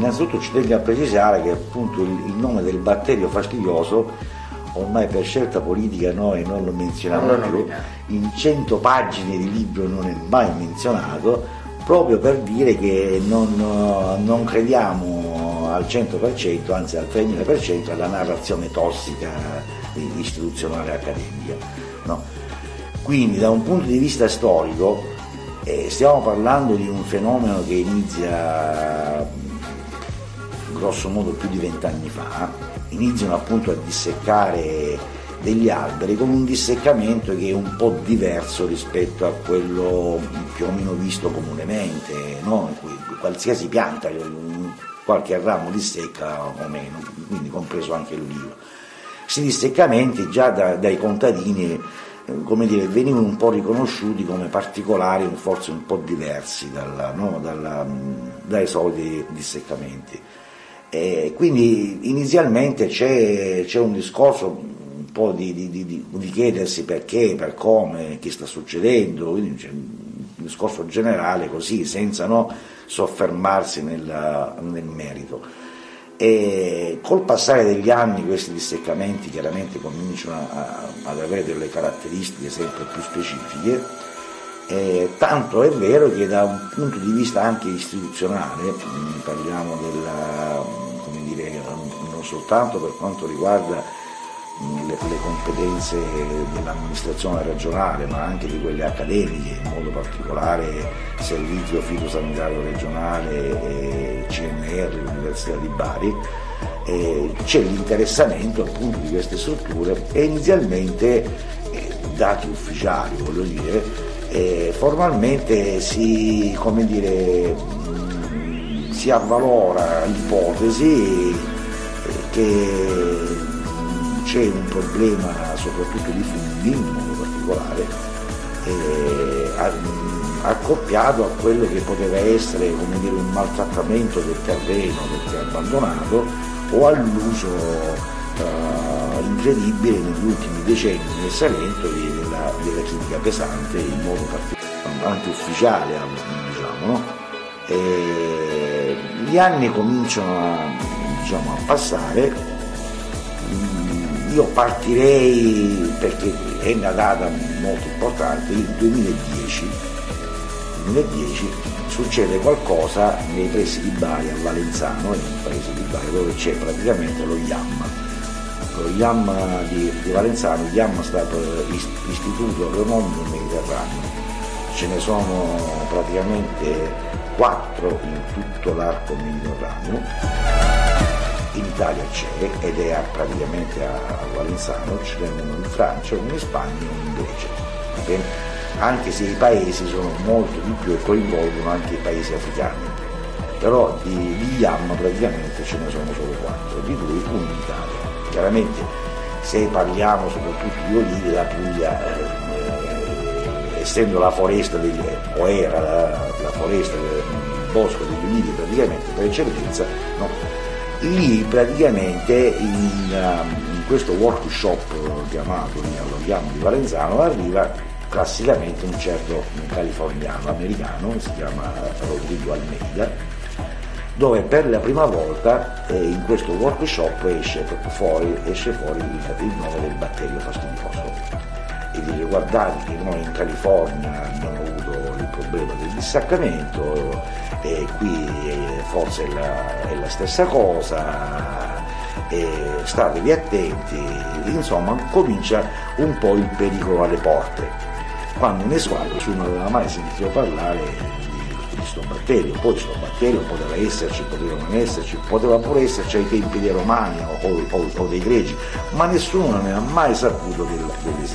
innanzitutto ci tengo a precisare che appunto il nome del batterio fastidioso ormai per scelta politica noi non lo menzioniamo più, in 100 pagine di libro non è mai menzionato, proprio per dire che non crediamo al 100%, anzi al 3000% alla narrazione tossica istituzionale accademica, no? Quindi da un punto di vista storico stiamo parlando di un fenomeno che inizia grosso modo più di 20 anni fa. Iniziano appunto a disseccare degli alberi con un disseccamento che è un po' diverso rispetto a quello più o meno visto comunemente, no? Qualsiasi pianta, qualche ramo dissecca o meno, quindi compreso anche l'ulivo. Questi disseccamenti già dai contadini, come dire, venivano un po' riconosciuti come particolari, forse un po' diversi dai soliti disseccamenti. Quindi inizialmente c'è un discorso un po' di chiedersi perché, per come, che sta succedendo, quindi c'è un discorso generale così, senza soffermarsi nel merito. E col passare degli anni questi disseccamenti chiaramente cominciano ad avere delle caratteristiche sempre più specifiche, tanto è vero che da un punto di vista anche istituzionale, parliamo non soltanto per quanto riguarda le competenze dell'amministrazione regionale, ma anche di quelle accademiche, in modo particolare Servizio Fitosanitario Regionale e CNR, l'Università di Bari, c'è l'interessamento appunto di queste strutture e inizialmente, dati ufficiali voglio dire, formalmente si avvalora l'ipotesi che c'è un problema soprattutto di funghi in modo particolare, accoppiato a quello che poteva essere un maltrattamento del terreno perché è abbandonato o all'uso incredibile negli ultimi decenni nel Salento della chimica pesante in modo particolare, anche ufficiale, diciamo, no? Gli anni cominciano a passare, io partirei, perché è una data molto importante, il 2010 succede qualcosa nei pressi di Bari, a Valenzano, in un paese di Bari dove c'è praticamente lo IAM di Valenzano. Il IAM sta per Istituto Agronomico Mediterraneo, ce ne sono praticamente 4 in tutto l'arco mediterraneo, in Italia c'è ed è praticamente a Valenzano, ce n'è uno in Francia, uno in Spagna e uno in Grecia, okay? Anche se i paesi sono molto di più e coinvolgono anche i paesi africani, però di IAM praticamente ce ne sono solo 4, di cui uno in Italia. Chiaramente se parliamo soprattutto di olivi, la Puglia, essendo la foresta la foresta del bosco degli ulivi praticamente per eccellenza, no? Lì praticamente in questo workshop chiamato allo IAM di Valenzano arriva classicamente un certo californiano americano che si chiama Rodrigo Almeida, dove per la prima volta in questo workshop esce fuori il nome del batterio fastidioso e dice: guardate che noi in California abbiamo avuto il problema del disseccamento e qui forse è la stessa cosa, statevi attenti, insomma comincia un po' il pericolo alle porte, quando nessuno aveva mai sentito parlare di questo batterio. Poi questo batterio poteva esserci, poteva non esserci, poteva pure esserci ai tempi dei Romani o dei Greci, ma nessuno ne ha mai saputo dell'esistenza.